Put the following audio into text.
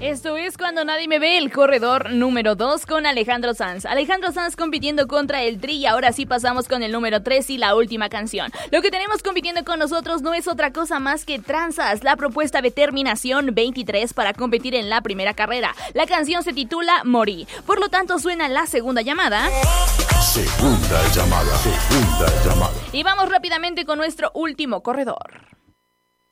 Esto es Cuando Nadie Me Ve, el corredor número 2 con Alejandro Sanz. Alejandro Sanz compitiendo contra el Tri y ahora sí pasamos con el número 3 y la última canción. Lo que tenemos compitiendo con nosotros no es otra cosa más que Tranzas, la propuesta de Terminación 23 para competir en la primera carrera. La canción se titula Morí. Por lo tanto suena la segunda llamada. Segunda llamada. Y vamos rápidamente con nuestro último corredor.